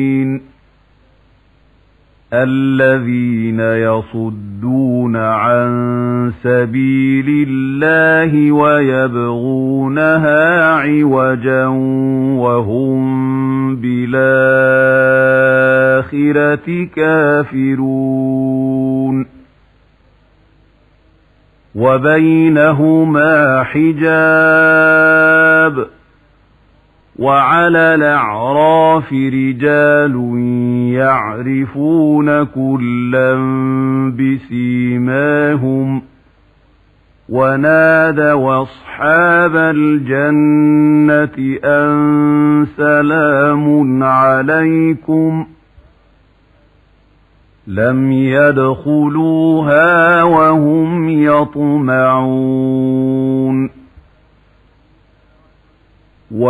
الذين يصدون عن سبيل الله ويبغونها عوجا وهم بالآخرة كافرون وبينهما حجاب وعلى الأعراف رجال يعرفون كلا بسيماهم ونادوا أصحاب الجنة أن سلام عليكم لم يدخلوها وهم يطمعون